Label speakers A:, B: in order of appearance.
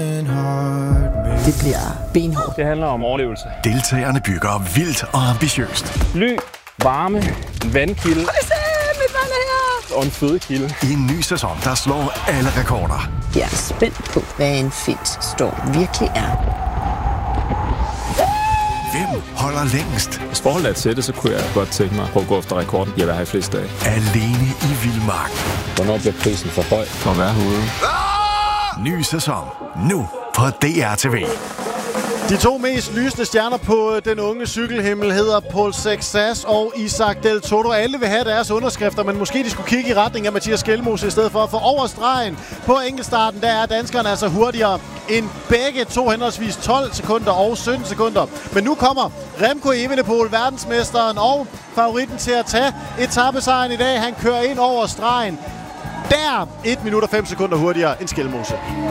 A: Det bliver benhårdt.
B: Det handler om overlevelse.
C: Deltagerne bygger vildt og ambitiøst.
B: Ly, varme, vandkilde og en fødekilde.
C: I en ny sæson, der slår alle rekorder.
A: Jeg er spændt på, hvad en fedtstorm virkelig er.
C: Hvem holder længst?
B: Hvis forholdet er til det, så kunne jeg godt tænke mig at gå efter rekorden. Jeg vil have flest dage.
C: Alene i vildmark.
B: Hvornår bliver prisen for høj for at være herude?
C: Ny sæson. Nu på DR TV.
D: De to mest lysende stjerner på den unge cykelhimmel hedder Paul Sexas og Isaac Del Toro. Alle vil have deres underskrifter, men måske de skulle kigge i retning af Mathias Skelmose i stedet for at få over stregen. På enkeltstarten, der er danskerne altså hurtigere end begge to, henholdsvis 12 sekunder og 17 sekunder. Men nu kommer Remco Evenepoel, verdensmesteren og favoritten til at tage etapesejren i dag. Han kører ind over stregen. Der 1 minut og 5 sekunder hurtigere end Skelmose.